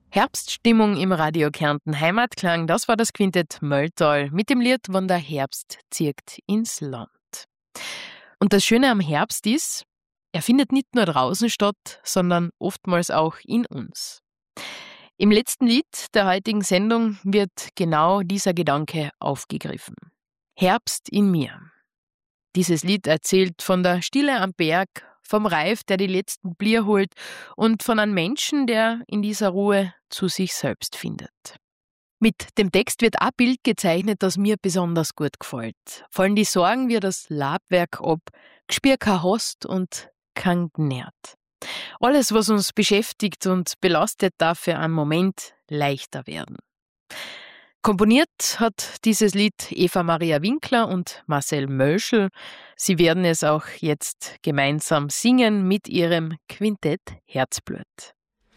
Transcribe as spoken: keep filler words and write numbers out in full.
Herbststimmung im Radio Kärnten Heimatklang, das war das Quintett Mölltal mit dem Lied Wann der Herbst zirkt ins Land. Und das Schöne am Herbst ist, er findet nicht nur draußen statt, sondern oftmals auch in uns. Im letzten Lied der heutigen Sendung wird genau dieser Gedanke aufgegriffen. Herbst in mir. Dieses Lied erzählt von der Stille am Berg, vom Reif, der die letzten Blier holt und von einem Menschen, der in dieser Ruhe zu sich selbst findet. Mit dem Text wird ein Bild gezeichnet, das mir besonders gut gefällt. Fallen die Sorgen wie das Labwerk ab, gspür kein Hast und kein Gnährt. Alles, was uns beschäftigt und belastet, darf für einen Moment leichter werden. Komponiert hat dieses Lied Eva Maria Winkler und Marcel Mölschel. Sie werden es auch jetzt gemeinsam singen mit ihrem Quintett Herzblut.